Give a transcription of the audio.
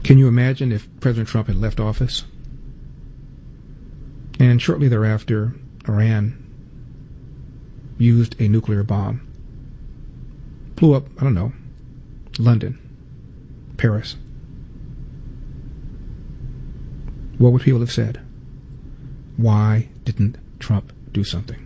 Can you imagine if President Trump had left office and shortly thereafter Iran used a nuclear bomb, blew up, I don't know, London, Paris? What would people have said? Why didn't Trump do something?